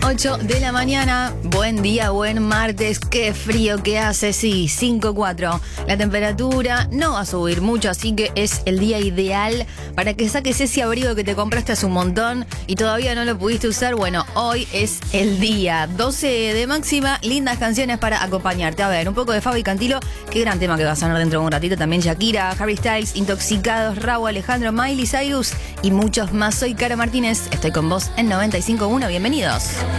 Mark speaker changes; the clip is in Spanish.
Speaker 1: 8 de la mañana, buen día, buen martes, qué frío que hace, sí, 5.4. La temperatura no va a subir mucho, así que es el día ideal para que saques ese abrigo que te compraste hace un montón y todavía no lo pudiste usar. Bueno, hoy es el día, 12 de máxima, lindas canciones para acompañarte. A ver, un poco de Fabi Cantilo, qué gran tema que va a sonar dentro de un ratito. También Shakira, Harry Styles, Intoxicados, Rauw Alejandro, Miley Cyrus y muchos más. Soy Caro Martínez, estoy con vos en 95.1, bienvenidos.